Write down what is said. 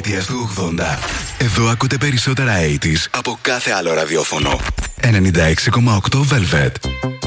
δεκαετίας του 80. Εδώ ακούτε περισσότερα 80's από κάθε άλλο ραδιόφωνο. 96,8 Velvet.